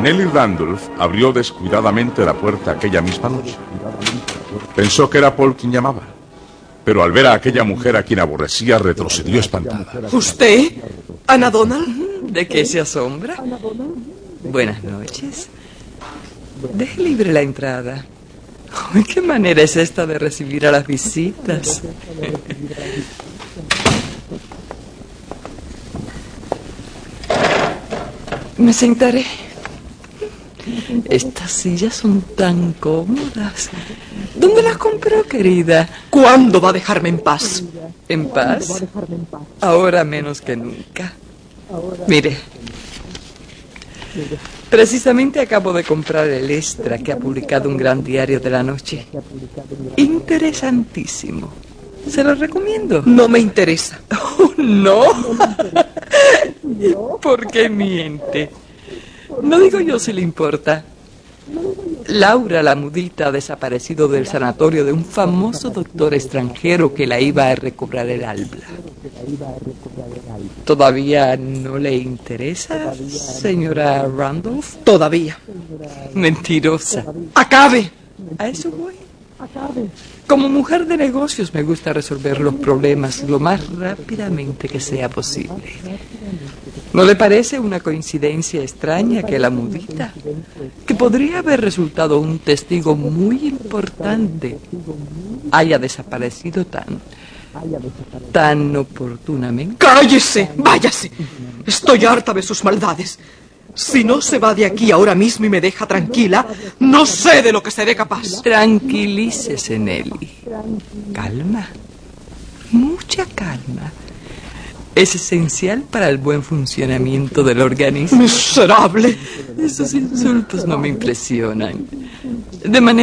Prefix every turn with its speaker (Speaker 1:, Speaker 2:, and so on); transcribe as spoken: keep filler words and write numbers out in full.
Speaker 1: Nellie Randolph abrió descuidadamente la puerta aquella misma noche. Pensó que era Paul quien llamaba, pero al ver a aquella mujer a quien aborrecía, retrocedió espantada.
Speaker 2: ¿Usted? ¿Ana Donald?
Speaker 3: ¿De qué se asombra? Buenas noches. Deje libre la entrada. Ay, ¿qué manera es esta de recibir a las visitas? Me sentaré. Estas sillas son tan cómodas. ¿Dónde las compró, querida?
Speaker 2: ¿Cuándo va a dejarme en paz?
Speaker 3: ¿En paz? Ahora menos que nunca. Mire, precisamente acabo de comprar el extra que ha publicado un gran diario de la noche. Interesantísimo. Se lo recomiendo.
Speaker 2: No me interesa.
Speaker 3: Oh, ¿no? ¿Por qué miente? No digo yo si le importa. Laura, la mudita, ha desaparecido del sanatorio de un famoso doctor extranjero que la iba a recobrar el habla. ¿Todavía no le interesa, señora Randolph?
Speaker 2: Todavía.
Speaker 3: Mentirosa.
Speaker 2: ¡Acabe!
Speaker 3: A eso voy. Como mujer de negocios me gusta resolver los problemas lo más rápidamente que sea posible. ¿No le parece una coincidencia extraña que la mudita, que podría haber resultado un testigo muy importante, haya desaparecido tan, tan oportunamente?
Speaker 2: ¡Cállese! ¡Váyase! Estoy harta de sus maldades. Si no se va de aquí ahora mismo y me deja tranquila, no sé de lo que seré capaz.
Speaker 3: Tranquilícese, Nellie. Calma. Mucha calma. Es esencial para el buen funcionamiento del organismo.
Speaker 2: ¡Miserable!
Speaker 3: Esos insultos no me impresionan. De manera